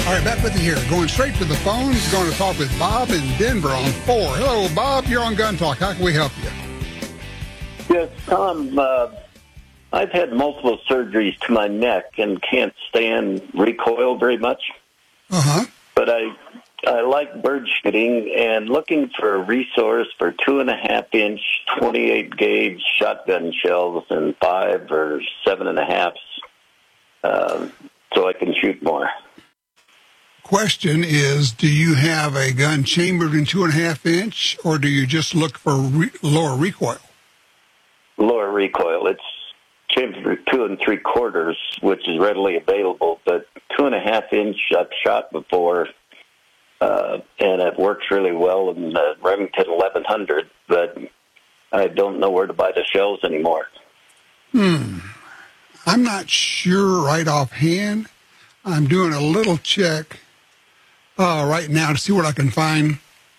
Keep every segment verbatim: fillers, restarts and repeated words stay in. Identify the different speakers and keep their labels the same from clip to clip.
Speaker 1: All right, back with you here. Going straight to the phones, going to talk with Bob in Denver on four. Hello, Bob. You're on Gun Talk. How can we help you?
Speaker 2: Yes, Tom. Uh, I've had multiple surgeries to my neck and can't stand recoil very much.
Speaker 1: Uh-huh.
Speaker 2: But I I like bird shooting and looking for a resource for two and a half inch, twenty-eight gauge shotgun shells and five or seven and a halfs, uh, so I can shoot more.
Speaker 1: Question is, do you have a gun chambered in two and a half inch, or do you just look for re- lower recoil?
Speaker 2: Lower recoil. It's chambered two and three quarters, which is readily available, but two and a half inch I've shot before, uh, and it works really well in the Remington eleven hundred, but I don't know where to buy the shells anymore.
Speaker 1: Hmm. I'm not sure right offhand. I'm doing a little check uh, right now to see what I can find.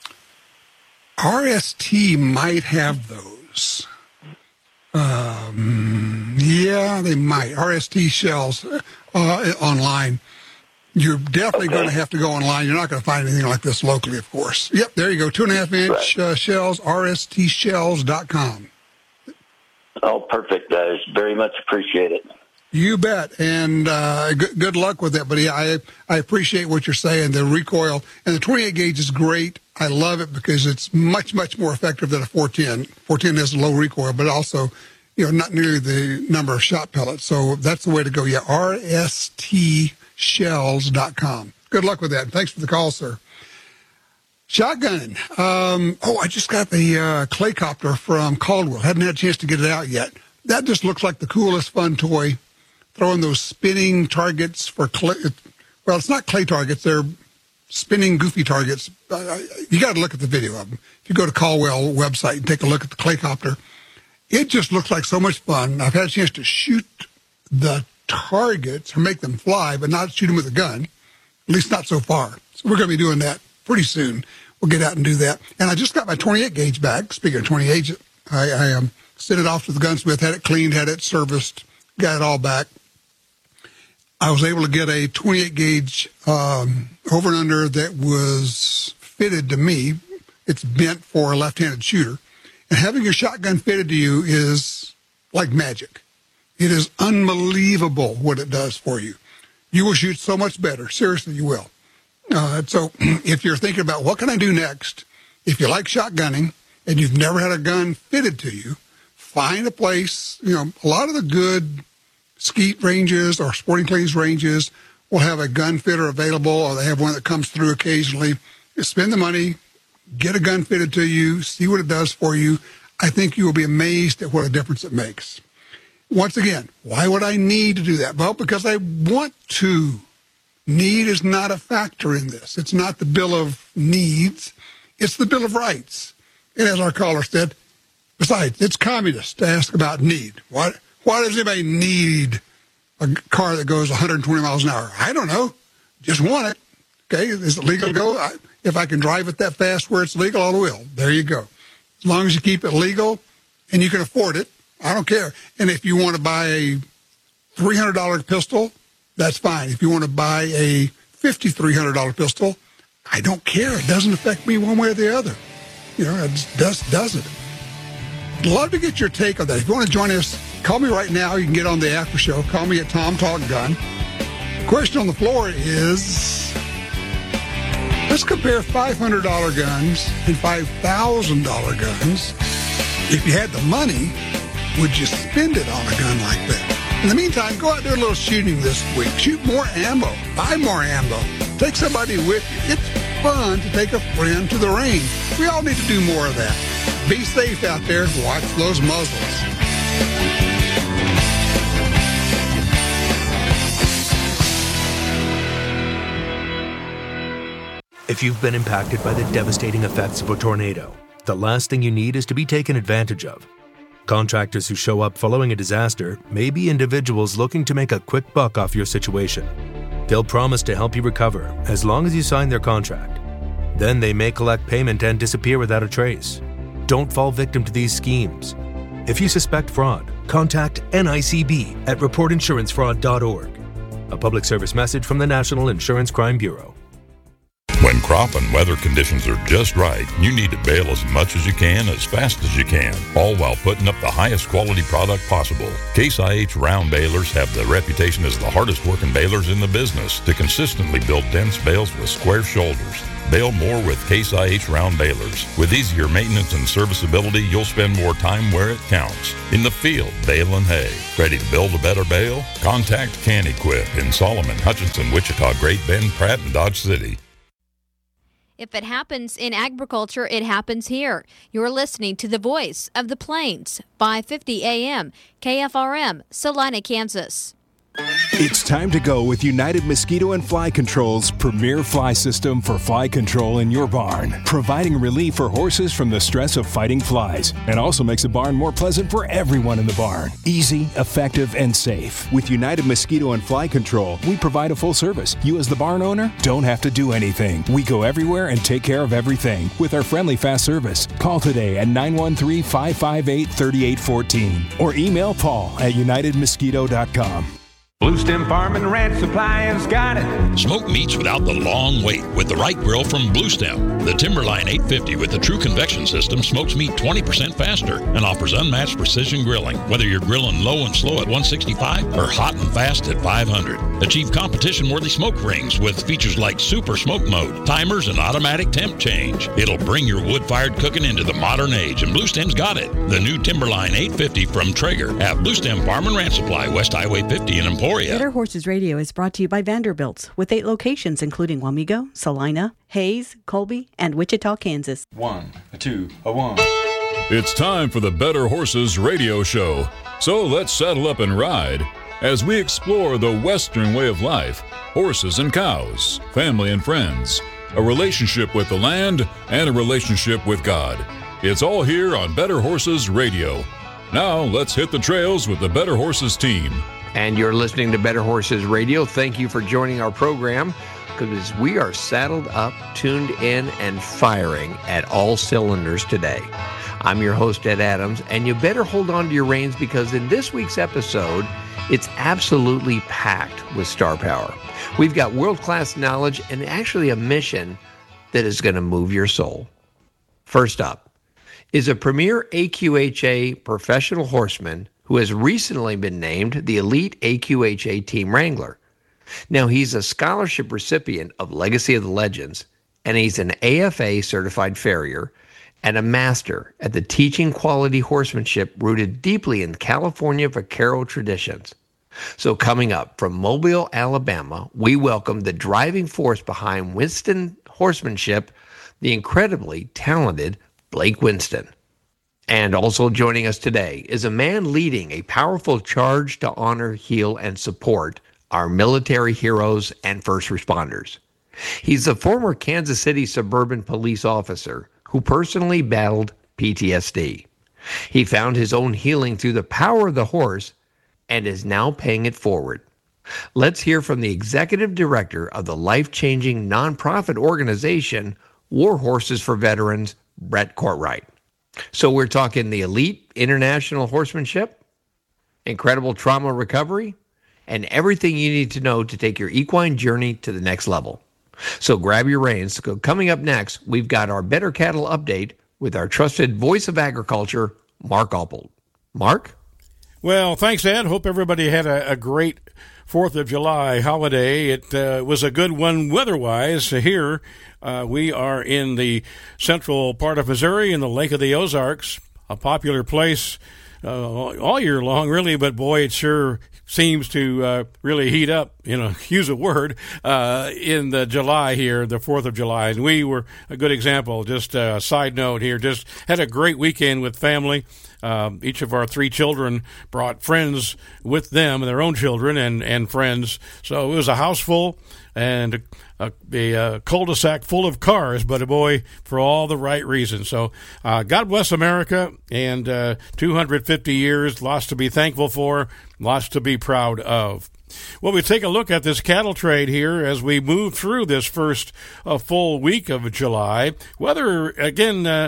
Speaker 1: R S T might have those. Um, yeah, they might. R S T shells uh, online. You're definitely okay. going to have to go online. You're not going to find anything like this locally, of course. Yep, there you go. Two and a half inch right. uh, shells, R S T shells dot com.
Speaker 2: Oh, perfect, guys. Very much appreciate it.
Speaker 1: You bet, and uh, good, good luck with it. But yeah, I I appreciate what you're saying. The recoil and the twenty-eight gauge is great. I love it because it's much much more effective than a four ten. four ten has low recoil, but also, you know, not nearly the number of shot pellets. So that's the way to go. Yeah, R S T shells dot com. Good luck with that. And thanks for the call, sir. Shotgunning. Um, oh, I just got the uh, Claycopter from Caldwell. Hadn't had a chance to get it out yet. That just looks like the coolest fun toy. Throwing those spinning targets for clay. Well, it's not clay targets. They're spinning goofy targets. Uh, you got to look at the video of them. If you go to Caldwell website and take a look at the Claycopter, it just looks like so much fun. I've had a chance to shoot the targets or make them fly, but not shoot them with a gun, at least not so far. So we're going to be doing that pretty soon. We'll get out and do that. And I just got my twenty-eight gauge back. Speaking of twenty-eight, I, I um, sent it off to the gunsmith, had it cleaned, had it serviced, got it all back. I was able to get a twenty-eight gauge um, over and under that was fitted to me. It's bent for a left-handed shooter. And having your shotgun fitted to you is like magic. It is unbelievable what it does for you. You will shoot so much better. Seriously, you will. Uh, so if you're thinking about what can I do next, if you like shotgunning and you've never had a gun fitted to you, find a place. You know, a lot of the good skeet ranges or sporting clays ranges will have a gun fitter available, or they have one that comes through occasionally. You spend the money, get a gun fitted to you, see what it does for you. I think you will be amazed at what a difference it makes. Once again, why would I need to do that? Well, because I want to. Need is not a factor in this. It's not the Bill of Needs. It's the Bill of Rights. And as our caller said, besides, it's communist to ask about need. Why, why does anybody need a car that goes one hundred twenty miles an hour? I don't know. Just want it. Okay, is it legal to go? I, if I can drive it that fast where it's legal, I will. There you go. As long as you keep it legal and you can afford it, I don't care. And if you want to buy a three hundred dollars pistol, that's fine. If you want to buy a five thousand three hundred dollars pistol, I don't care. It doesn't affect me one way or the other. You know, it just doesn't. I'd love to get your take on that. If you want to join us, call me right now. You can get on the after show. Call me at Tom Talk Gun. The question on the floor is, let's compare five hundred dollars guns and five thousand dollars guns. If you had the money, would you spend it on a gun like that? In the meantime, go out and do a little shooting this week. Shoot more ammo. Buy more ammo. Take somebody with you. It's fun to take a friend to the range. We all need to do more of that. Be safe out there. Watch those muzzles.
Speaker 3: If you've been impacted by the devastating effects of a tornado, the last thing you need is to be taken advantage of. Contractors who show up following a disaster may be individuals looking to make a quick buck off your situation. They'll promise to help you recover as long as you sign their contract. Then they may collect payment and disappear without a trace. Don't fall victim to these schemes. If you suspect fraud, contact N I C B at report insurance fraud dot org. A public service message from the National Insurance Crime Bureau.
Speaker 4: When crop and weather conditions are just right, you need to bale as much as you can, as fast as you can, all while putting up the highest quality product possible. Case I H round balers have the reputation as the hardest working balers in the business to consistently build dense bales with square shoulders. Bale more with Case I H round balers. With easier maintenance and serviceability, you'll spend more time where it counts. In the field, baling hay. Ready to build a better bale? Contact Can-Equip in Solomon, Hutchinson, Wichita, Great Bend, Pratt, and Dodge City.
Speaker 5: If it happens in agriculture, it happens here. You're listening to the Voice of the Plains, five fifty A M, K F R M, Salina, Kansas.
Speaker 6: It's time to go with United Mosquito and Fly Control's premier fly system for fly control in your barn, providing relief for horses from the stress of fighting flies, and also makes the barn more pleasant for everyone in the barn. Easy, effective, and safe. With United Mosquito and Fly Control, we provide a full service. You as the barn owner don't have to do anything. We go everywhere and take care of everything with our friendly fast service. Call today at nine one three, five five eight, three eight one four or email Paul at united mosquito dot com.
Speaker 7: Blue Stem Farm and Ranch Supply has got it.
Speaker 8: Smoked meats without the long wait with the right grill from Blue Stem. The Timberline eight fifty with the true convection system smokes meat twenty percent faster and offers unmatched precision grilling. Whether you're grilling low and slow at one sixty-five or hot and fast at five hundred. Achieve competition-worthy smoke rings with features like Super Smoke Mode, timers, and automatic temp change. It'll bring your wood-fired cooking into the modern age, and Blue Stem's got it. The new Timberline eight fifty from Traeger at Blue Stem Farm and Ranch Supply, West Highway fifty in Emporia.
Speaker 9: Better Horses Radio is brought to you by Vanderbilt's, with eight locations including Wamego, Salina, Hayes, Colby, and Wichita, Kansas.
Speaker 10: One, a two, a one.
Speaker 11: It's time for the Better Horses Radio Show. So let's saddle up and ride as we explore the Western way of life, horses and cows, family and friends, a relationship with the land, and a relationship with God. It's all here on Better Horses Radio. Now let's hit the trails with the Better Horses team.
Speaker 12: And you're listening to Better Horses Radio. Thank you for joining our program, because we are saddled up, tuned in, and firing at all cylinders today. I'm your host, Ed Adams, and you better hold on to your reins, because in this week's episode, it's absolutely packed with star power. We've got world-class knowledge and actually a mission that is going to move your soul. First up is a premier A Q H A professional horseman who has recently been named the Elite A Q H A Team Wrangler. Now, he's a scholarship recipient of Legacy of the Legends, and he's an A F A certified farrier and a master at the teaching quality horsemanship rooted deeply in California vaquero traditions. So coming up from Mobile, Alabama, we welcome the driving force behind Winston horsemanship, the incredibly talented Blake Winston. And also joining us today is a man leading a powerful charge to honor, heal, and support our military heroes and first responders. He's a former Kansas City suburban police officer who personally battled P T S D. He found his own healing through the power of the horse and is now paying it forward. Let's hear from the executive director of the life-changing nonprofit organization War Horses for Veterans, Brett Courtright. So we're talking the elite international horsemanship, incredible trauma recovery, and everything you need to know to take your equine journey to the next level. So grab your reins. Coming up next, we've got our Better Cattle Update with our trusted voice of agriculture, Mark Oppold. Mark?
Speaker 13: Well, thanks, Ed. Hope everybody had a, a great fourth of July holiday. It uh, was a good one weather-wise. Here, uh, we are in the central part of Missouri in the Lake of the Ozarks, a popular place uh, all year long, really, but boy, it sure seems to uh, really heat up, you know, use a word, uh, in the July here, the fourth of July. And we were a good example. Just a side note here, just had a great weekend with family. Um, each of our three children brought friends with them, their own children and, and friends. So it was a house full and a, a, a cul-de-sac full of cars, but a boy, for all the right reasons. So uh, God bless America, and uh, two hundred fifty years, lots to be thankful for, lots to be proud of. Well, we take a look at this cattle trade here as we move through this first uh, full week of July. Weather, again, uh,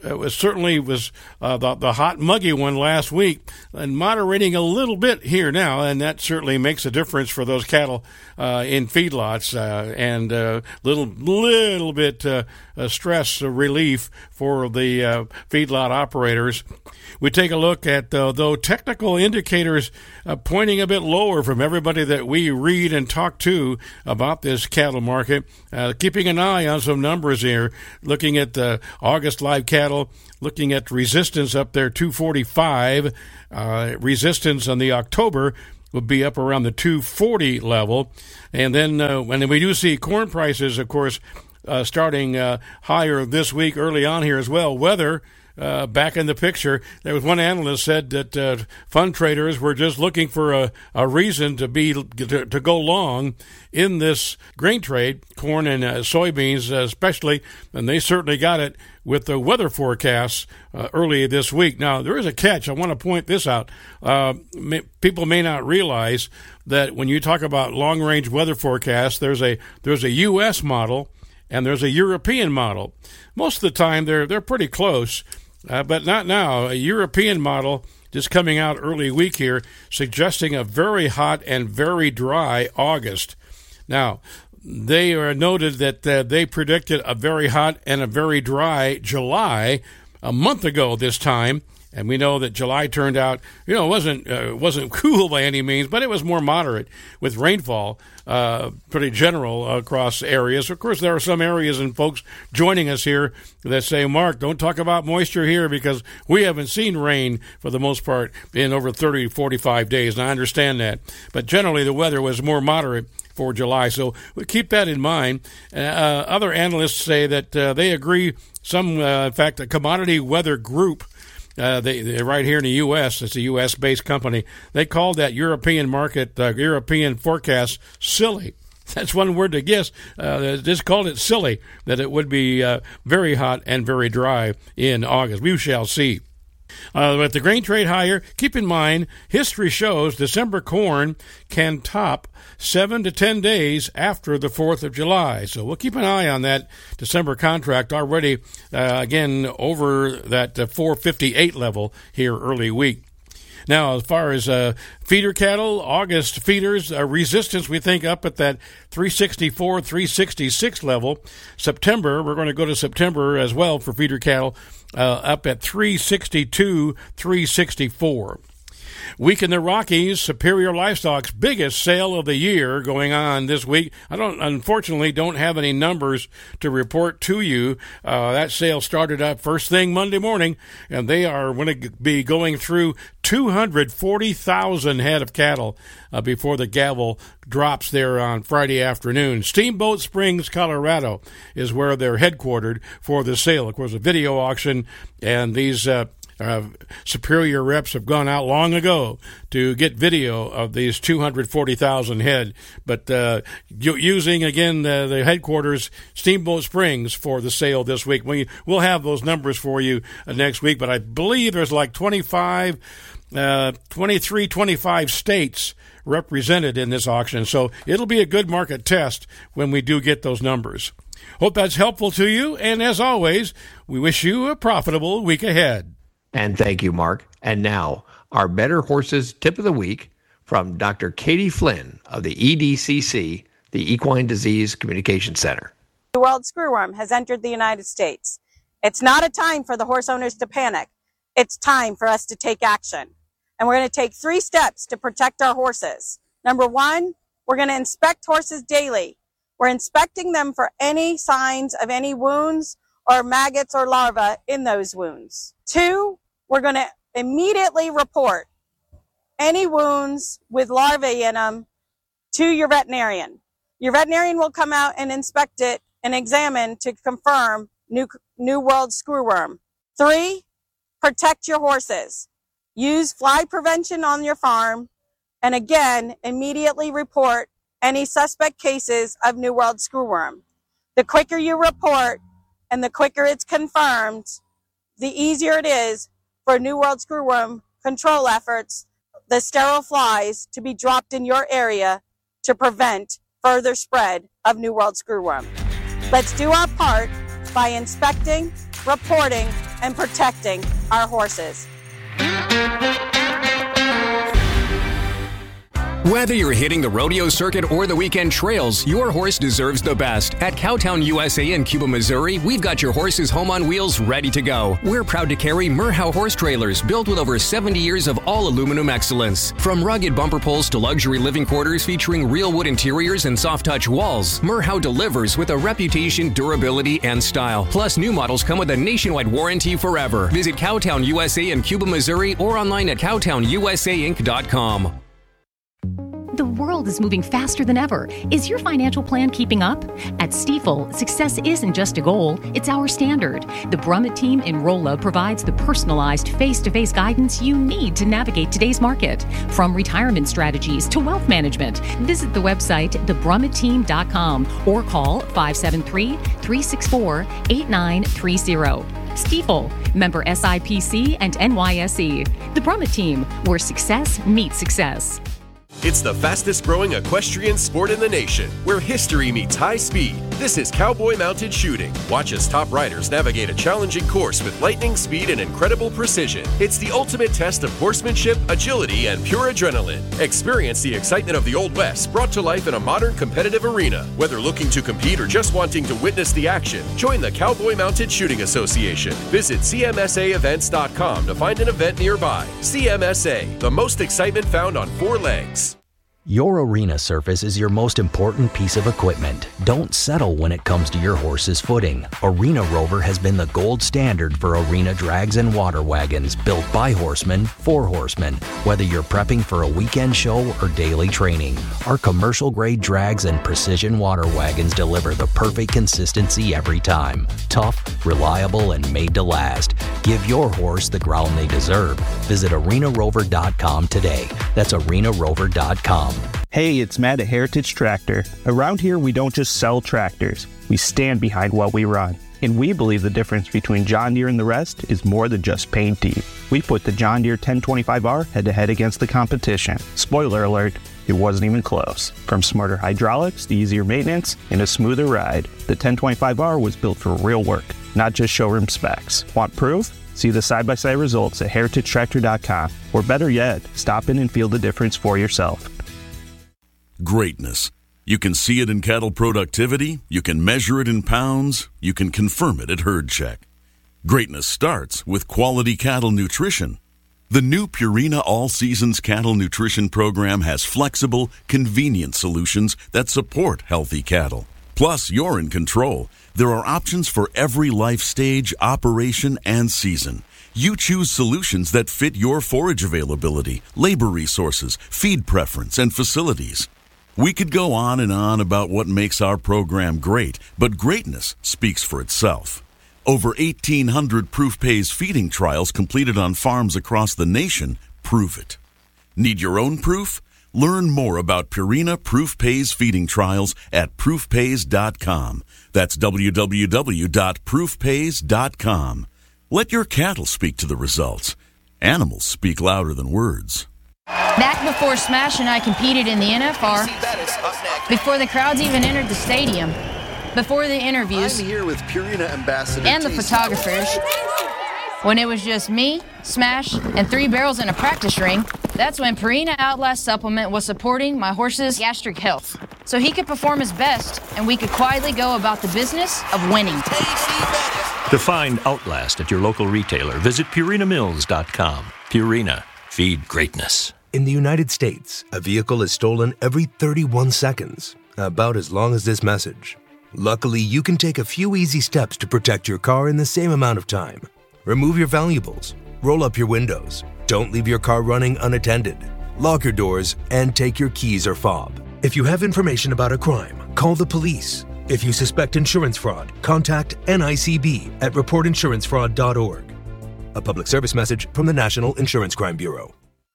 Speaker 13: it was certainly was uh, the, the hot, muggy one last week, and moderating a little bit here now, and that certainly makes a difference for those cattle uh, in feedlots, uh, and a uh, little, little bit uh, uh, stress relief for the uh, feedlot operators. We take a look at, uh, though, technical indicators uh, pointing a bit lower from everybody that we read and talk to about this cattle market. Uh, keeping an eye on some numbers here, looking at the August live cattle, looking at resistance up there, two forty-five. Uh, resistance on the October would be up around the two forty level. And then uh, when we do see corn prices, of course, uh, starting uh, higher this week, early on here as well. Weather Uh, back in the picture. There was one analyst said that uh, fund traders were just looking for a, a reason to be to, to go long in this grain trade, corn and uh, soybeans uh, especially, and they certainly got it with the weather forecasts uh, early this week. Now, there is a catch. I want to point this out. Uh, may, people may not realize that when you talk about long-range weather forecasts, there's a there's a U S model and there's a European model. Most of the time, they're they're pretty close. Uh, but not now. A European model just coming out early week here, suggesting a very hot and very dry August. Now, they are noted that uh, they predicted a very hot and a very dry July a month ago this time. And we know that July turned out, you know, it wasn't uh, wasn't cool by any means, but it was more moderate with rainfall, uh, pretty general across areas. Of course, there are some areas and folks joining us here that say, Mark, don't talk about moisture here because we haven't seen rain for the most part in over thirty, forty-five days. And I understand that. But generally, the weather was more moderate for July. So we keep that in mind. Uh, other analysts say that uh, they agree. Some, uh, in fact, a commodity weather group, Uh, they, they're right here in the U S. It's a U S-based company. They called that European market, uh, European forecast, silly. That's one word to guess. Uh, they just called it silly, that it would be uh, very hot and very dry in August. We shall see. Uh, but the grain trade higher, keep in mind, history shows December corn can top seven to ten days after the fourth of July. So we'll keep an eye on that December contract already, uh, again, over that uh, four fifty-eight level here early week. Now, as far as uh, feeder cattle, August feeders, uh, resistance, we think, up at that three sixty-four, three sixty-six level. September, we're going to go to September as well for feeder cattle, uh, up at three sixty-two, three sixty-four. Week in the Rockies, Superior Livestock's biggest sale of the year going on this week. I don't, unfortunately, don't have any numbers to report to you. Uh, that sale started up first thing Monday morning, and they are going to be going through two hundred forty thousand head of cattle uh, before the gavel drops there on Friday afternoon. Steamboat Springs, Colorado is where they're headquartered for the sale. Of course, a video auction, and these uh, Uh, Superior reps have gone out long ago to get video of these two hundred forty thousand head, but uh, using, again, uh, the headquarters, Steamboat Springs, for the sale this week. We, we'll have those numbers for you uh, next week, but I believe there's like twenty-five, uh, twenty-three, twenty-five states represented in this auction, so it'll be a good market test when we do get those numbers. Hope that's helpful to you, and as always, we wish you a profitable week ahead.
Speaker 12: And thank you, Mark. And now, our Better Horses Tip of the Week from Doctor Katie Flynn of the E D C C, the Equine Disease Communication Center.
Speaker 14: The world screwworm has entered the United States. It's not a time for the horse owners to panic. It's time for us to take action. And we're going to take three steps to protect our horses. Number one, we're going to inspect horses daily. We're inspecting them for any signs of any wounds or maggots or larvae in those wounds. Two, we're going to immediately report any wounds with larvae in them to your veterinarian. Your veterinarian will come out and inspect it and examine to confirm new, new world screwworm. Three, protect your horses. Use fly prevention on your farm, and again, immediately report any suspect cases of new world screwworm. The quicker you report and the quicker it's confirmed, the easier it is for New World Screwworm control efforts, the sterile flies, to be dropped in your area to prevent further spread of New World Screwworm. Let's do our part by inspecting, reporting, and protecting our horses.
Speaker 15: Whether you're hitting the rodeo circuit or the weekend trails, your horse deserves the best. At Cowtown U S A in Cuba, Missouri, we've got your horse's home on wheels ready to go. We're proud to carry Merhow horse trailers built with over seventy years of all aluminum excellence. From rugged bumper poles to luxury living quarters featuring real wood interiors and soft touch walls, Merhow delivers with a reputation, durability, and style. Plus, new models come with a nationwide warranty forever. Visit Cowtown U S A in Cuba, Missouri or online at cowtown u s a inc dot com.
Speaker 16: The world is moving faster than ever. Is your financial plan keeping up? At Stifel, success isn't just a goal, it's our standard. The Brummett team in Rolla provides the personalized face-to-face guidance you need to navigate today's market. From retirement strategies to wealth management, visit the website the brummett team dot com or call five seven three, three six four, eight nine three zero. Stifel, member S I P C and N Y S E. The Brummett team, where success meets success.
Speaker 17: It's the fastest growing equestrian sport in the nation, where history meets high speed. This is cowboy mounted shooting. Watch as top riders navigate a challenging course with lightning speed and incredible precision. It's the ultimate test of horsemanship, agility, and pure adrenaline. Experience the excitement of the Old West brought to life in a modern competitive arena. Whether looking to compete or just wanting to witness the action, join the Cowboy Mounted Shooting Association. Visit c m s a events dot com to find an event nearby. C M S A, the most excitement found on four legs.
Speaker 18: Your arena surface is your most important piece of equipment. Don't settle when it comes to your horse's footing. Arena Rover has been the gold standard for arena drags and water wagons built by horsemen for horsemen, whether you're prepping for a weekend show or daily training. Our commercial-grade drags and precision water wagons deliver the perfect consistency every time. Tough, reliable, and made to last. Give your horse the ground they deserve. Visit arena rover dot com today. That's arena rover dot com.
Speaker 19: Hey, it's Matt at Heritage Tractor. Around here, we don't just sell tractors. We stand behind what we run. And we believe the difference between John Deere and the rest is more than just paint deep. We put the John Deere ten twenty-five R head-to-head against the competition. Spoiler alert, it wasn't even close. From smarter hydraulics to easier maintenance and a smoother ride, the ten twenty-five R was built for real work, not just showroom specs. Want proof? See the side-by-side results at heritage tractor dot com. Or better yet, stop in and feel the difference for yourself.
Speaker 20: Greatness. You can see it in cattle productivity, you can measure it in pounds, you can confirm it at Herd Check. Greatness starts with quality cattle nutrition. The new Purina All Seasons Cattle Nutrition Program has flexible, convenient solutions that support healthy cattle. Plus, you're in control. There are options for every life stage, operation, and season. You choose solutions that fit your forage availability, labor resources, feed preference, and facilities. We could go on and on about what makes our program great, but greatness speaks for itself. Over eighteen hundred Proof Pays feeding trials completed on farms across the nation prove it. Need your own proof? Learn more about Purina Proof Pays feeding trials at proof pays dot com. That's w w w dot proof pays dot com. Let your cattle speak to the results. Animals speak louder than words.
Speaker 21: Back before Smash and I competed in the N F R, before the crowds even entered the stadium, before the interviews,
Speaker 22: I'm here with Purina Ambassador
Speaker 21: and the photographers, when it was just me, Smash, and three barrels in a practice ring, that's when Purina Outlast Supplement was supporting my horse's gastric health, so he could perform his best and we could quietly go about the business of winning.
Speaker 23: To find Outlast at your local retailer, visit purina mills dot com. Purina. Feed greatness.
Speaker 3: In the United States, a vehicle is stolen every thirty-one seconds, about as long as this message. Luckily, you can take a few easy steps to protect your car in the same amount of time. Remove your valuables, roll up your windows, don't leave your car running unattended, lock your doors, and take your keys or fob. If you have information about a crime, call the police. If you suspect insurance fraud, contact N I C B at report insurance fraud dot org. A public service message from the National Insurance Crime Bureau.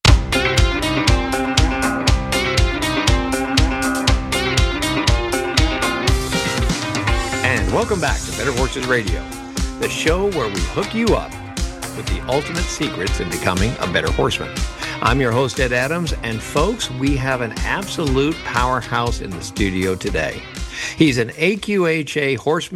Speaker 12: And welcome back to Better Horses Radio, the show where we hook you up with the ultimate secrets in becoming a better horseman. I'm your host, Ed Adams, and folks, we have an absolute powerhouse in the studio today. He's an A Q H A horseman,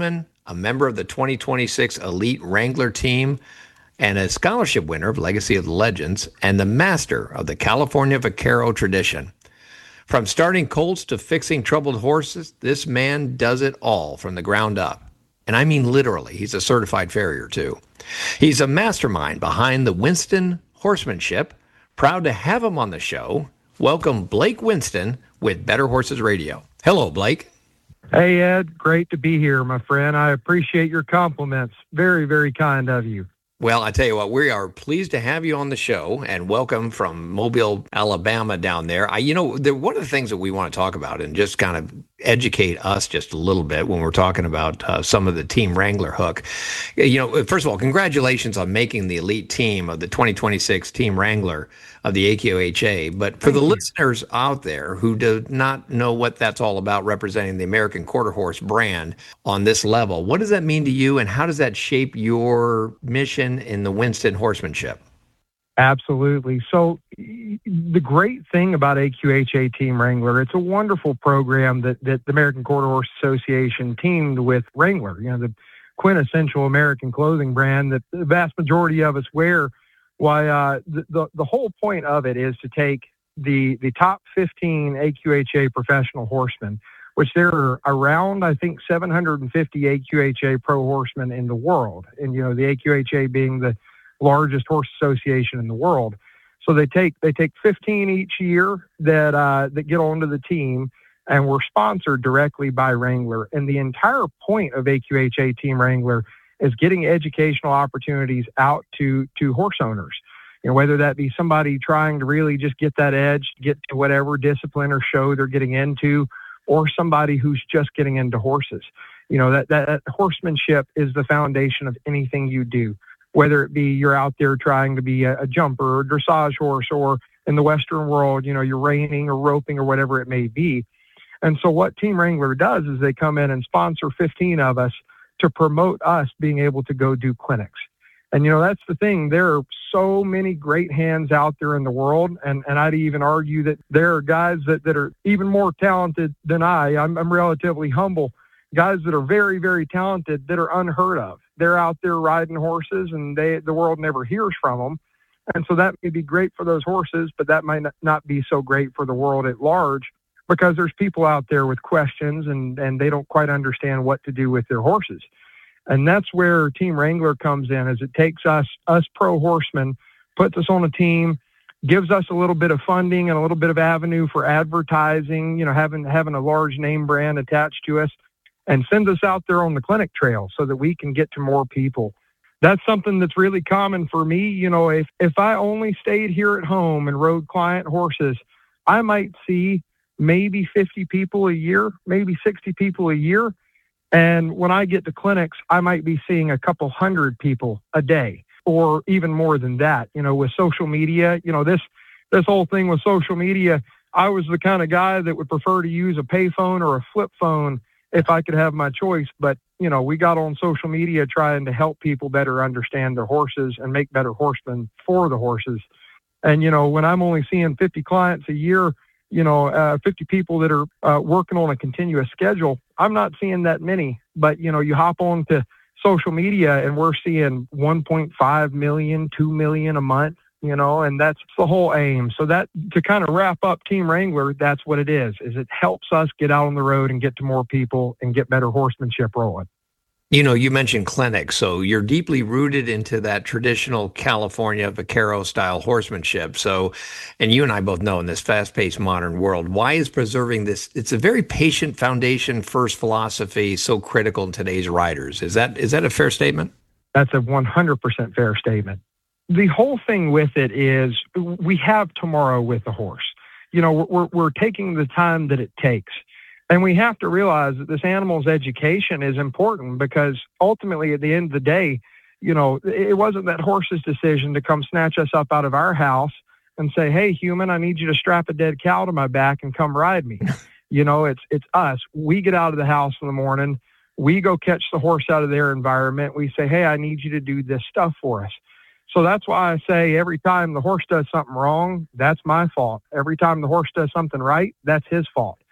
Speaker 12: a member of the twenty twenty-six Elite Wrangler team, and a scholarship winner of Legacy of the Legends, and the master of the California Vaquero tradition. From starting colts to fixing troubled horses, this man does it all from the ground up. And I mean literally, he's a certified farrier too. He's a mastermind behind the Winston Horsemanship. Proud to have him on the show. Welcome Blake Winston with Better Horses Radio. Hello, Blake.
Speaker 1: Hey, Ed. Great to be here, my friend. I appreciate your compliments. Very, very kind of you.
Speaker 12: Well, I tell you what, we are pleased to have you on the show, and welcome from Mobile, Alabama down there. I, you know, the, one of the things that we want to talk about and just kind of educate us just a little bit when we're talking about uh, some of the Team Wrangler hook. You know, first of all, congratulations on making the elite team of the twenty twenty-six Team Wrangler of the A Q H A. But for Thank the you. listeners out there who do not know what that's all about, representing the American Quarter Horse brand on this level, what does that mean to you, and how does that shape your mission in the Winston Horsemanship?
Speaker 1: Absolutely. So the great thing about A Q H A Team Wrangler, it's a wonderful program that, that the American Quarter Horse Association teamed with Wrangler, you know, the quintessential American clothing brand that the vast majority of us wear. Why, uh, the, the, the whole point of it is to take the, the top fifteen A Q H A professional horsemen, which there are around, I think, seven hundred fifty A Q H A pro horsemen in the world. And, you know, the A Q H A being the largest horse association in the world. So they take they take fifteen each year that uh, that get onto the team, and we're sponsored directly by Wrangler. And the entire point of A Q H A Team Wrangler is getting educational opportunities out to to horse owners. You know, whether that be somebody trying to really just get that edge, get to whatever discipline or show they're getting into, or somebody who's just getting into horses. You know, that, that, that horsemanship is the foundation of anything you do. Whether it be you're out there trying to be a, a jumper or dressage horse, or in the Western world, you know, you're reining or roping or whatever it may be. And so what Team Wrangler does is they come in and sponsor fifteen of us to promote us being able to go do clinics. And, you know, that's the thing. There are so many great hands out there in the world. And, and I'd even argue that there are guys that, that are even more talented than I. I'm, I'm relatively humble. Guys that are very, very talented that are unheard of. They're out there riding horses, and they the world never hears from them. And so that may be great for those horses, but that might not be so great for the world at large, because there's people out there with questions, and, and they don't quite understand what to do with their horses. And that's where Team Wrangler comes in, as it takes us, us pro horsemen, puts us on a team, gives us a little bit of funding and a little bit of avenue for advertising, you know, having, having a large name brand attached to us, and sends us out there on the clinic trail so that we can get to more people. That's something that's really common for me. You know, if, if I only stayed here at home and rode client horses, I might see maybe fifty people a year, maybe sixty people a year. And when I get to clinics, I might be seeing a couple hundred people a day, or even more than that. You know, with social media, you know, this, this whole thing with social media, I was the kind of guy that would prefer to use a payphone or a flip phone if I could have my choice. But, you know, we got on social media trying to help people better understand their horses and make better horsemen for the horses. And, you know, when I'm only seeing fifty clients a year, you know, uh, fifty people that are uh, working on a continuous schedule, I'm not seeing that many. But, you know, you hop on to social media and we're seeing one point five million, two million a month, you know, and that's the whole aim. So that, to kind of wrap up Team Wrangler, that's what it is, is it helps us get out on the road and get to more people and get better horsemanship rolling.
Speaker 12: You know, you mentioned clinics, so you're deeply rooted into that traditional California vaquero style horsemanship. So, and you and I both know in this fast-paced modern world, why is preserving this? It's a very patient foundation first philosophy so critical in today's riders. Is that is that a fair statement?
Speaker 1: That's a one hundred percent fair statement. The whole thing with it is we have tomorrow with the horse. You know, we're we're taking the time that it takes. And we have to realize that this animal's education is important, because ultimately at the end of the day, you know, it wasn't that horse's decision to come snatch us up out of our house and say, hey, human, I need you to strap a dead cow to my back and come ride me. You know, it's, it's us. We get out of the house in the morning. We go catch the horse out of their environment. We say, hey, I need you to do this stuff for us. So that's why I say every time the horse does something wrong, that's my fault. Every time the horse does something right, that's his fault.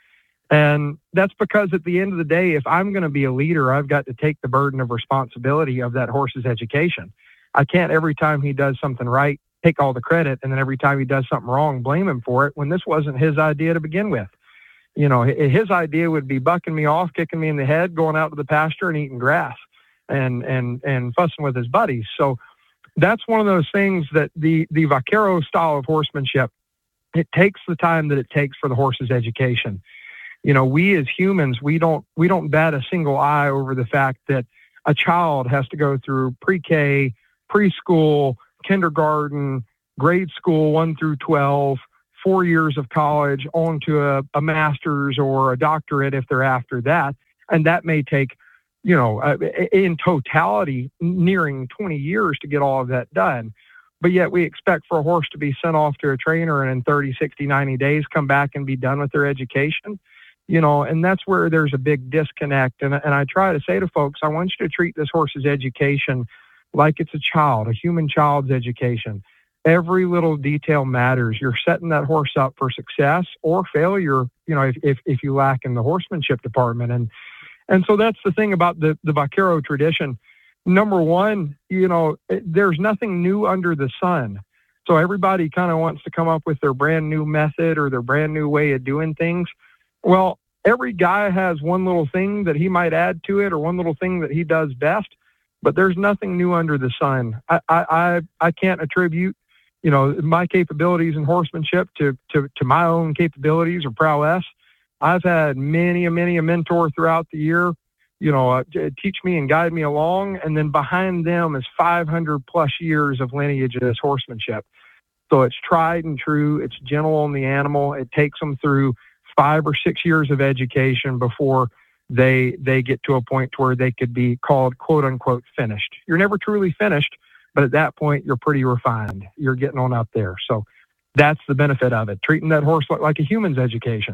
Speaker 1: And that's because at the end of the day, if I'm going to be a leader, I've got to take the burden of responsibility of that horse's education. I can't every time he does something right, take all the credit, and then every time he does something wrong, blame him for it when this wasn't his idea to begin with. You know, his idea would be bucking me off, kicking me in the head, going out to the pasture and eating grass and, and, and fussing with his buddies. So that's one of those things that the, the vaquero style of horsemanship, it takes the time that it takes for the horse's education. You know, we as humans, we don't, we don't bat a single eye over the fact that a child has to go through pre-K, preschool, kindergarten, grade school, one through twelve, four years of college, on to a, a master's or a doctorate if they're after that. And that may take, you know, uh, in totality, nearing twenty years to get all of that done. But yet we expect for a horse to be sent off to a trainer and in thirty, sixty, ninety days come back and be done with their education. You know, and that's where there's a big disconnect. And, and I try to say to folks, I want you to treat this horse's education like it's a child, a human child's education. Every little detail matters. You're setting that horse up for success or failure, you know, if, if, if you lack in the horsemanship department. And, and so that's the thing about the, the vaquero tradition. Number one, you know, there's nothing new under the sun. So everybody kind of wants to come up with their brand new method or their brand new way of doing things. Well, every guy has one little thing that he might add to it or one little thing that he does best, but there's nothing new under the sun. I, I, I, I can't attribute, you know, my capabilities in horsemanship to, to, to my own capabilities or prowess. I've had many, many a mentor throughout the year, you know, uh, teach me and guide me along. And then behind them is five hundred plus years of lineage of this horsemanship. So it's tried and true. It's gentle on the animal. It takes them through five or six years of education before they they get to a point where they could be called quote unquote finished. You're never truly finished, but at that point you're pretty refined. You're getting on up there. So that's the benefit of it, treating that horse like, like a human's education.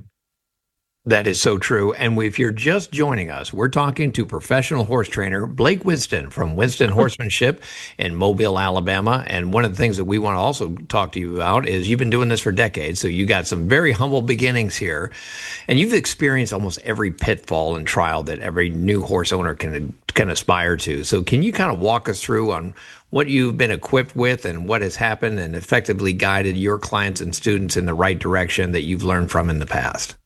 Speaker 12: That is so true. And if you're just joining us, we're talking to professional horse trainer Blake Winston from Winston Horsemanship in Mobile, Alabama. And one of the things that we want to also talk to you about is you've been doing this for decades. So you got some very humble beginnings here. And you've experienced almost every pitfall and trial that every new horse owner can, can aspire to. So can you kind of walk us through on what you've been equipped with and what has happened and effectively guided your clients and students in the right direction that you've learned from in the past?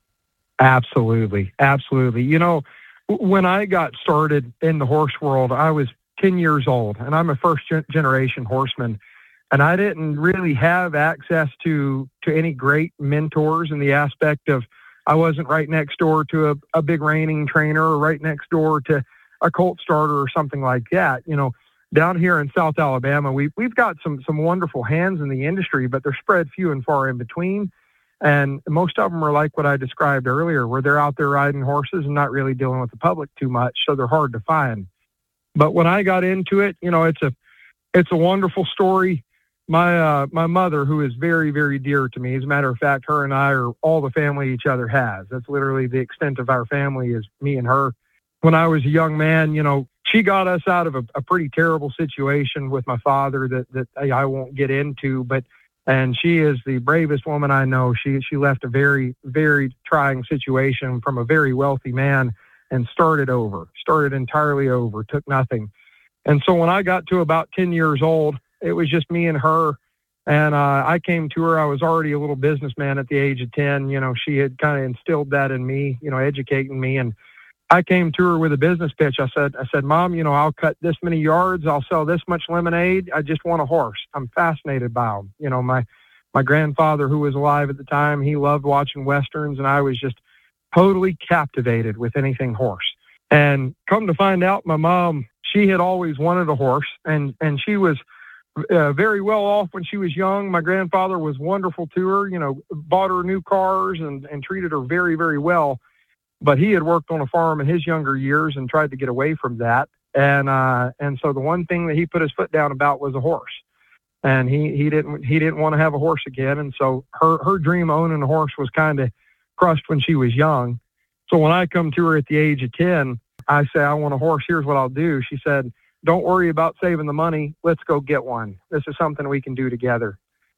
Speaker 1: Absolutely. Absolutely. You know, when I got started in the horse world, I was ten years old and I'm a first generation horseman, and I didn't really have access to, to any great mentors in the aspect of, I wasn't right next door to a, a big reining trainer or right next door to a colt starter or something like that. You know, down here in South Alabama, we, we've got some, some wonderful hands in the industry, but they're spread few and far in between. And most of them are like what I described earlier, where they're out there riding horses and not really dealing with the public too much. So they're hard to find. But when I got into it, you know, it's a, it's a wonderful story. My, uh, my mother, who is very, very dear to me, as a matter of fact, her and I are all the family each other has. That's literally the extent of our family is me and her. When I was a young man, you know, she got us out of a, a pretty terrible situation with my father that, that I won't get into, but and she is the bravest woman I know. She she left a very, very trying situation from a very wealthy man and started over, started entirely over, took nothing. And so when I got to about ten years old, it was just me and her. And uh, I came to her. I was already a little businessman at the age of ten. You know, she had kind of instilled that in me, you know, educating me. And I came to her with a business pitch. I said, I said, Mom, you know, I'll cut this many yards. I'll sell this much lemonade. I just want a horse. I'm fascinated by them. You know, my, my grandfather, who was alive at the time, he loved watching Westerns, and I was just totally captivated with anything horse. And come to find out, my mom, she had always wanted a horse, and, and she was uh, very well off when she was young. My grandfather was wonderful to her, you know, bought her new cars and, and treated her very, very well. But he had worked on a farm in his younger years and tried to get away from that. And, uh, and so the one thing that he put his foot down about was a horse. And he, he didn't, he didn't want to have a horse again. And so her, her dream of owning a horse was kind of crushed when she was young. So when I come to her at the age of ten, I say, I want a horse. Here's what I'll do. She said, don't worry about saving the money. Let's go get one. This is something we can do together.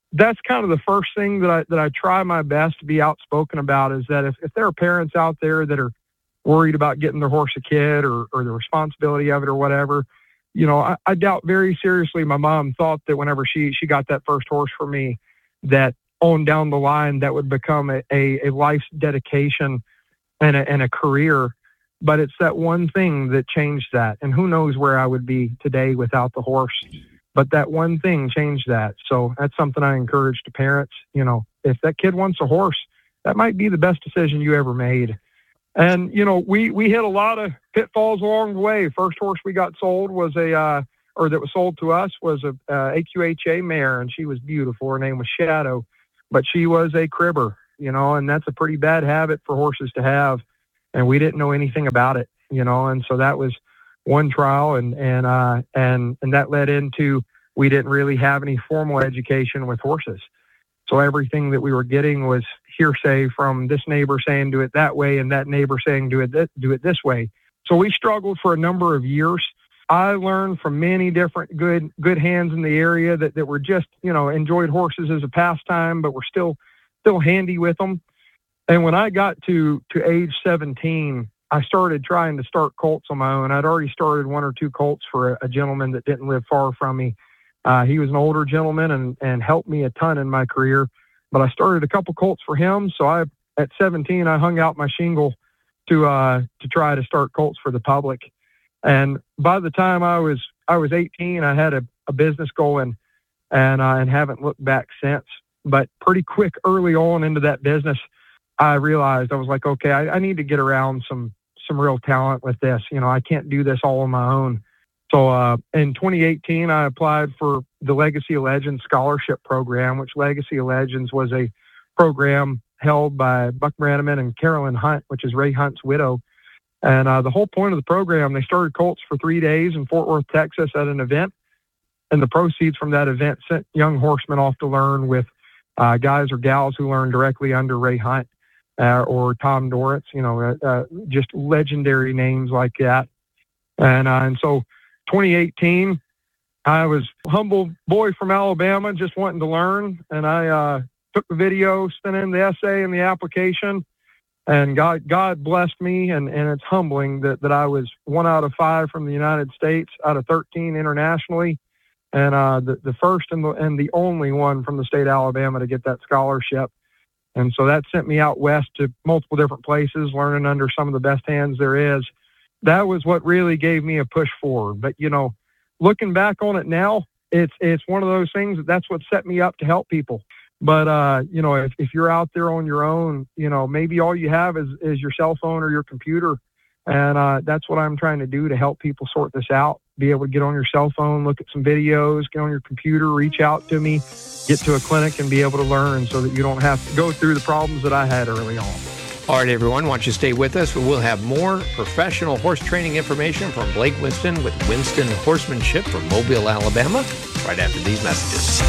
Speaker 1: that's kind of the first thing that I, that I try my best to be outspoken about, is that if, if there are parents out there that are worried about getting their horse a kid or, or the responsibility of it or whatever, you know, I, I doubt very seriously my mom thought that whenever she, she got that first horse for me, that on down the line, that would become a, a, a life's dedication and a, and a career. But it's that one thing that changed that. And who knows where I would be today without the horse. But that one thing changed that. So that's something I encourage to parents. You know, if that kid wants a horse, that might be the best decision you ever made. And, you know, we, we hit a lot of pitfalls along the way. First horse we got sold was a, uh, or that was sold to us was a uh, A Q H A mare, and she was beautiful. Her name was Shadow, but she was a cribber, you know, and that's a pretty bad habit for horses to have. And we didn't know anything about it, you know, and so that was one trial, and, and, uh, and, and that led into, we didn't really have any formal education with horses. So everything that we were getting was hearsay from this neighbor saying do it that way and that neighbor saying do it th- do it this way. So we struggled for a number of years. I learned from many different good good hands in the area that, that were just, you know, enjoyed horses as a pastime, but were still still handy with them. And when I got to, to age seventeen, I started trying to start colts on my own. I'd already started one or two colts for a, a gentleman that didn't live far from me. Uh, he was an older gentleman and, and helped me a ton in my career. But I started a couple colts for him. So I, at seventeen, I hung out my shingle to uh, to try to start colts for the public. And by the time I was I was eighteen, I had a, a business going, and uh, and haven't looked back since. But pretty quick, early on into that business, I realized I was like, okay, I, I need to get around some some real talent with this. You know, I can't do this all on my own. So uh, in twenty eighteen, I applied for the Legacy of Legends Scholarship Program, which Legacy of Legends was a program held by Buck Brannaman and Carolyn Hunt, which is Ray Hunt's widow. And uh, the whole point of the program, they started colts for three days in Fort Worth, Texas at an event. And the proceeds from that event sent young horsemen off to learn with uh, guys or gals who learned directly under Ray Hunt uh, or Tom Dorrance, you know, uh, uh, just legendary names like that. And, uh, and so twenty eighteen, I was a humble boy from Alabama, just wanting to learn. And I uh, took the video, sent in the essay and the application, and God, God blessed me. And, and it's humbling that, that I was one out of five from the United States out of thirteen internationally. And uh, the, the first and the, and the only one from the state of Alabama to get that scholarship. And so that sent me out west to multiple different places, learning under some of the best hands there is. That was what really gave me a push forward. But, you know, looking back on it now, it's it's one of those things that that's what set me up to help people. But, uh, you know, if, if you're out there on your own, you know, maybe all you have is, is your cell phone or your computer. And uh, that's what I'm trying to do to help people sort this out. Be able to get on your cell phone, look at some videos, get on your computer, reach out to me, get to a clinic and be able to learn so that you don't have to go through the problems that I had early on.
Speaker 12: All right, everyone, why don't you stay with us? We'll have more professional horse training information from Blake Winston with Winston Horsemanship from Mobile, Alabama, right after these messages.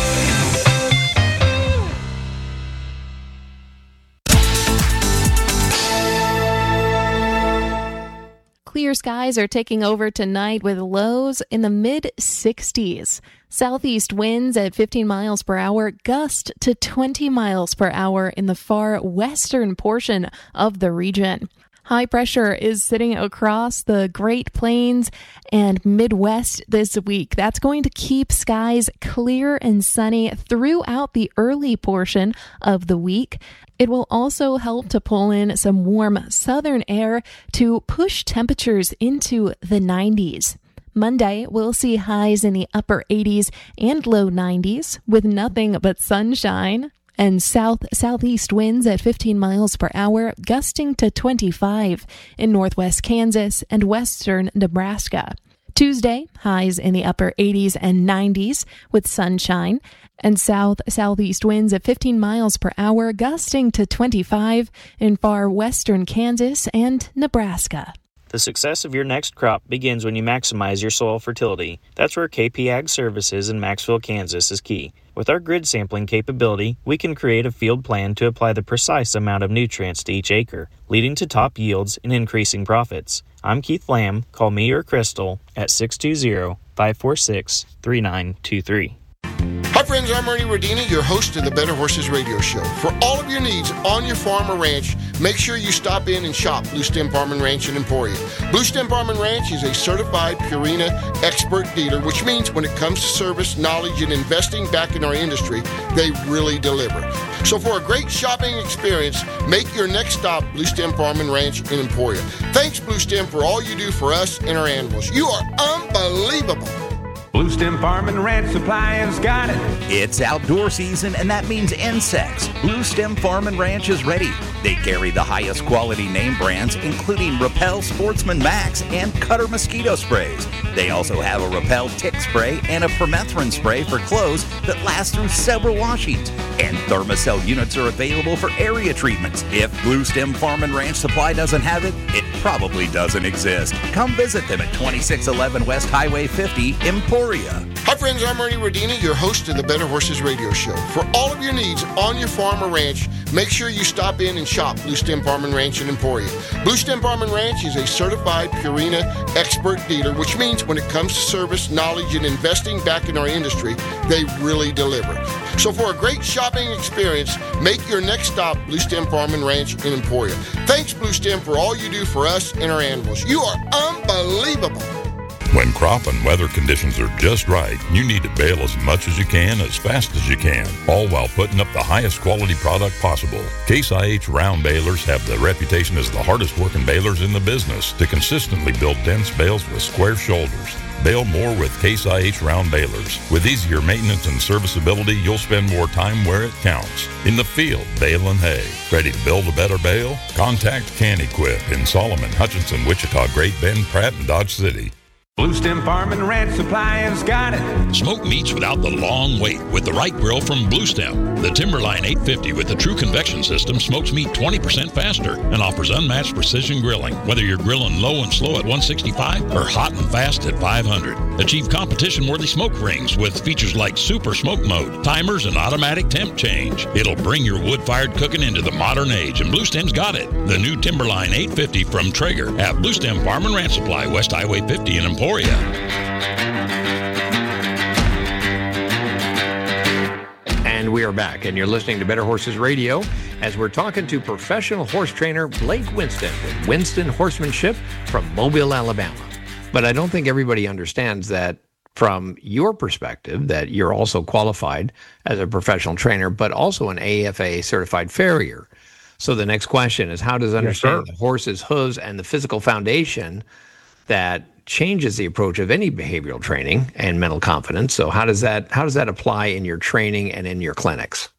Speaker 2: Clear skies are taking over tonight with lows in the mid sixties. Southeast winds at fifteen miles per hour, gust to twenty miles per hour in the far western portion of the region. High pressure is sitting across the Great Plains and Midwest this week. That's going to keep skies clear and sunny throughout the early portion of the week. It will also help to pull in some warm southern air to push temperatures into the nineties. Monday, we'll see highs in the upper eighties and low nineties with nothing but sunshine. And south-southeast winds at fifteen miles per hour, gusting to twenty-five in northwest Kansas and western Nebraska. Tuesday, highs in the upper eighties and nineties with sunshine, and south-southeast winds at fifteen miles per hour, gusting to twenty-five in far western Kansas and Nebraska.
Speaker 4: The success of your next crop begins when you maximize your soil fertility. That's where K P Ag Services in Maxville, Kansas is key. With our grid sampling capability, we can create a field plan to apply the precise amount of nutrients to each acre, leading to top yields and increasing profits. I'm Keith Lamb. Call me or Crystal at six two zero, five four six, three nine two three.
Speaker 5: Hi friends, I'm Ernie Rodini, your host of the Better Horses Radio Show. For all of your needs on your farm or ranch, make sure you stop in and shop Blue Stem Farm and Ranch in Emporia. Blue Stem Farm and Ranch is a certified Purina expert dealer, which means when it comes to service, knowledge, and investing back in our industry, they really deliver. So for a great shopping experience, make your next stop Blue Stem Farm and Ranch in Emporia. Thanks, Blue Stem, for all you do for us and our animals. You are unbelievable.
Speaker 6: Blue Stem Farm and Ranch Supply has got it.
Speaker 7: It's outdoor season, and that means insects. Blue Stem Farm and Ranch is ready. They carry the highest quality name brands, including Repel Sportsman Max and Cutter mosquito sprays. They also have a Repel tick spray and a permethrin spray for clothes that last through several washings. And Thermacell units are available for area treatments. If Blue Stem Farm and Ranch Supply doesn't have it, it probably doesn't exist. Come visit them at twenty-six eleven West Highway fifty, Emporia.
Speaker 5: Hi friends, I'm Ernie Rodini, your host of the Better Horses Radio Show. For all of your needs on your farm or ranch, make sure you stop in and shop Blue Stem Farm and Ranch in Emporia. Blue Stem Farm and Ranch is a certified Purina expert dealer, which means when it comes to service, knowledge, and investing back in our industry, they really deliver. So for a great shopping experience, make your next stop Blue Stem Farm and Ranch in Emporia. Thanks, Blue Stem, for all you do for us and our animals. You are unbelievable.
Speaker 8: When crop and weather conditions are just right, you need to bale as much as you can, as fast as you can, all while putting up the highest quality product possible. Case I H round balers have the reputation as the hardest working balers in the business to consistently build dense bales with square shoulders. Bale more with Case I H round balers. With easier maintenance and serviceability, you'll spend more time where it counts. In the field, baling hay. Ready to build a better bale? Contact CanEquip in Solomon, Hutchinson, Wichita, Great Bend, Pratt, and Dodge City.
Speaker 6: Blue Stem Farm and Ranch Supply has got it.
Speaker 8: Smoke meats without the long wait with the right grill from Blue Stem. The Timberline eight fifty with the true convection system smokes meat twenty percent faster and offers unmatched precision grilling. Whether you're grilling low and slow at one sixty-five or hot and fast at five hundred. Achieve competition-worthy smoke rings with features like Super Smoke Mode, timers, and automatic temp change. It'll bring your wood-fired cooking into the modern age, and Blue Stem's got it. The new Timberline eight fifty from Traeger at Blue Stem Farm and Ranch Supply, West Highway fifty in Emporia.
Speaker 12: And we are back, and you're listening to Better Horses Radio as we're talking to professional horse trainer Blake Winston with Winston Horsemanship from Mobile, Alabama. But I don't think everybody understands that from your perspective, that you're also qualified as a professional trainer, but also an A F A certified farrier. So the next question is, how does understanding yes, the horse's hooves and the physical foundation that changes the approach of any behavioral training and mental confidence? So how does that how does that apply in your training and in your clinics?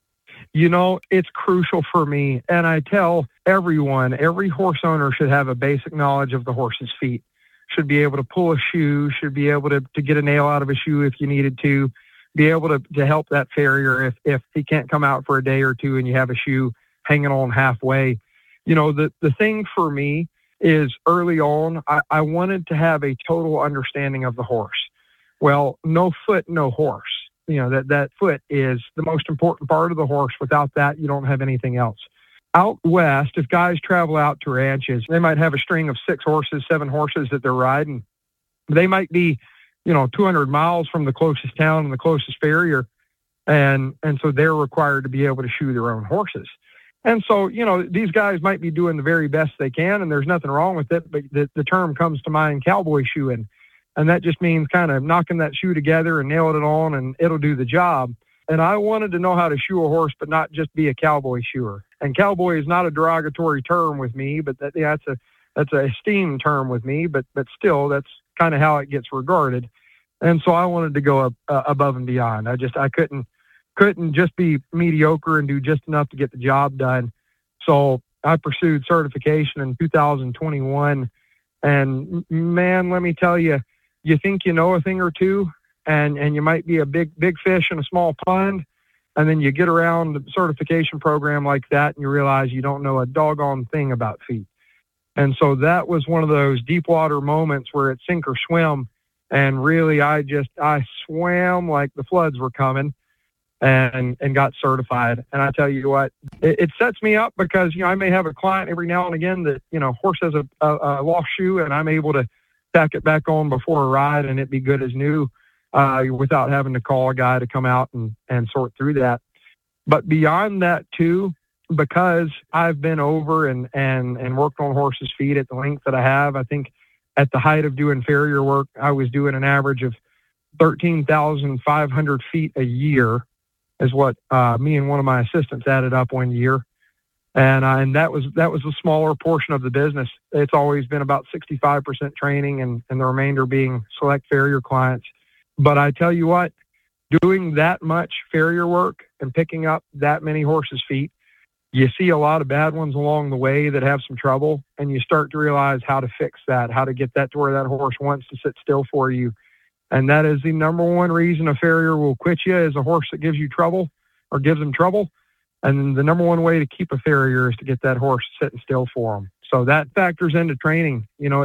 Speaker 1: You know, it's crucial for me. And I tell everyone, every horse owner should have a basic knowledge of the horse's feet, should be able to pull a shoe, should be able to, to get a nail out of a shoe if you needed to, be able to, to help that farrier if, if he can't come out for a day or two and you have a shoe hanging on halfway. You know, the, the thing for me is early on, I, I wanted to have a total understanding of the horse. Well, no foot, no horse. You know, that, that foot is the most important part of the horse. Without that, you don't have anything else. Out west, if guys travel out to ranches, they might have a string of six horses, seven horses that they're riding. They might be, you know, two hundred miles from the closest town and the closest farrier. And, and so they're required to be able to shoe their own horses. And so, you know, these guys might be doing the very best they can, and there's nothing wrong with it, but the, the term comes to mind, cowboy shoeing. And that just means kind of knocking that shoe together and nailing it on, and it'll do the job. And I wanted to know how to shoe a horse, but not just be a cowboy shoer. And cowboy is not a derogatory term with me, but that, yeah, that's a that's a esteemed term with me, but but still, that's kind of how it gets regarded. And so I wanted to go up, uh, above and beyond. I just, I couldn't, couldn't just be mediocre and do just enough to get the job done. So I pursued certification in two thousand twenty-one. And man, let me tell you, you think you know a thing or two, and, and you might be a big, big fish in a small pond. And then you get around the certification program like that, and you realize you don't know a doggone thing about feet. And so that was one of those deep water moments where it's sink or swim. And really, I just, I swam like the floods were coming. And, and got certified. And I tell you what, it, it sets me up because, you know, I may have a client every now and again that, you know, horse has a, a, a lost shoe and I'm able to tack it back on before a ride and it be good as new. uh, without having to call a guy to come out and, and sort through that. But beyond that too, because I've been over and, and, and worked on horses' feet at the length that I have, I think at the height of doing farrier work, I was doing an average of thirteen thousand five hundred feet a year is what uh, me and one of my assistants added up one year. And, uh, and that was, that was a smaller portion of the business. It's always been about sixty-five percent training and, and the remainder being select farrier clients. But I tell you what, doing that much farrier work and picking up that many horses' feet, you see a lot of bad ones along the way that have some trouble, and you start to realize how to fix that, how to get that to where that horse wants to sit still for you. And that is the number one reason a farrier will quit you, is a horse that gives you trouble or gives them trouble. And the number one way to keep a farrier is to get that horse sitting still for them. So that factors into training. You know,